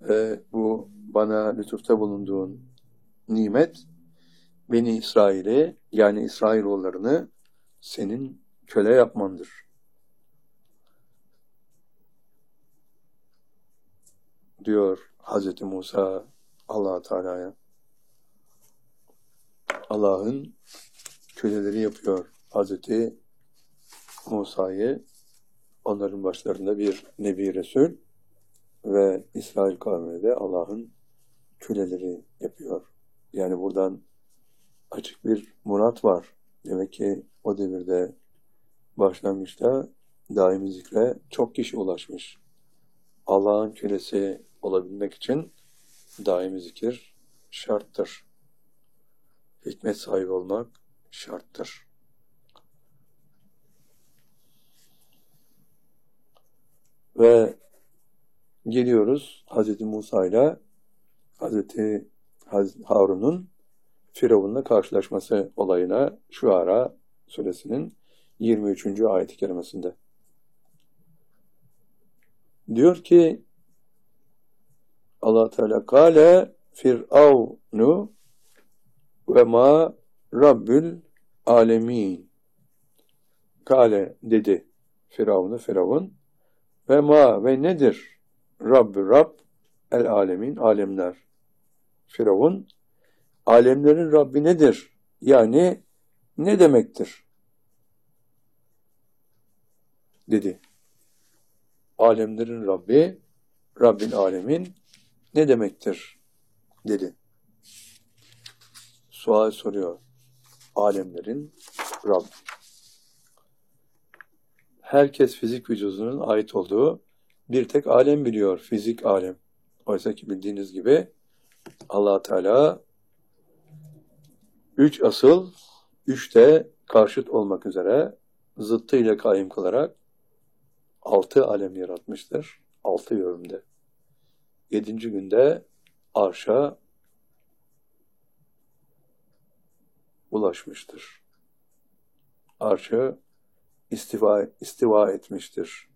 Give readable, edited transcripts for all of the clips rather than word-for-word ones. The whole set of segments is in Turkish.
ve bu bana lütufta bulunduğun nimet, Beni İsrail'i yani İsrailoğullarını senin köle yapmandır. Diyor Hazreti Musa Allah Teala'ya. Allah'ın köleleri yapıyor Hazreti Musa'yı, onların başlarında bir Nebi Resul ve İsrail kavmine de Allah'ın köleleri yapıyor. Yani buradan açık bir murat var. Demek ki o devirde başlangıçta daimi zikre çok kişi ulaşmış. Allah'ın kölesi olabilmek için daimi zikir şarttır. Hikmet sahibi olmak şarttır. Ve geliyoruz Hz. Musa ile Hz. Harun'un Firavun'la karşılaşması olayına Şuara suresinin 23. ayet-i kerimesinde. Diyor ki Allah Teala kâle Firavnu ve ma Rabbül alemin. Kâle dedi Firavun ve ma ve nedir Rabbü Rab el alemin alemler. Firavun alemlerin Rabbi nedir? Yani ne demektir? Dedi. Alemlerin Rabbi, Rabbin alemin ne demektir? Dedi. Sual soruyor. Alemlerin Rabbi. Herkes fizik vücudunun ait olduğu bir tek alem biliyor. Fizik alem. Oysa ki bildiğiniz gibi Allah Teala üç asıl, üçte karşıt olmak üzere zıttıyla kaim kılarak 6 alem yaratmıştır. 6 yönde. 7. günde arşa ulaşmıştır. Arşa istiva etmiştir.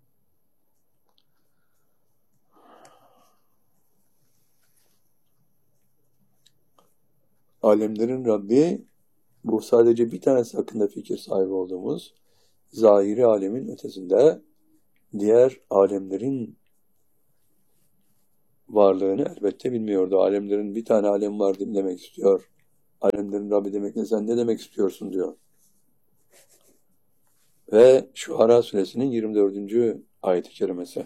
Alemlerin Rabbi, bu sadece bir tanesi hakkında fikir sahibi olduğumuz zahiri alemin ötesinde diğer alemlerin varlığını elbette bilmiyordu. Alemlerin bir tane alem var demek istiyor. Alemlerin Rabbi demek ne, sen ne demek istiyorsun diyor. Ve Şuara suresinin 24. ayet-i kerimesi.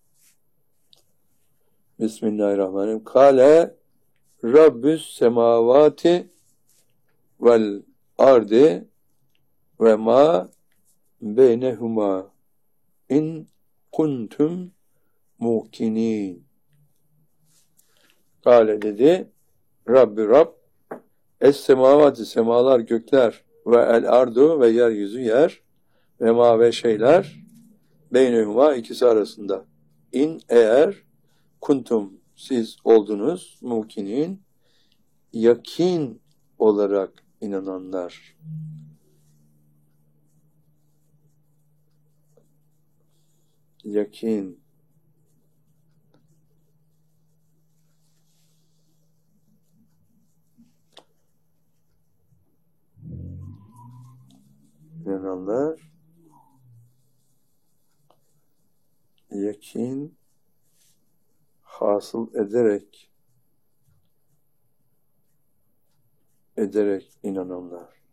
Bismillahirrahmanirrahim. Kale Rabbüs semavati vel ardi ve ma beynehuma in kuntum mukinin. Kale dedi Rabbi Rab es semavati semalar gökler ve el ardu ve yeryüzü yer ve ma ve şeyler beynehuma ikisi arasında. İn eğer kuntum siz oldunuz mukinin yakin olarak inananlar. Yakin. İnananlar yakin hasıl ederek inananlar.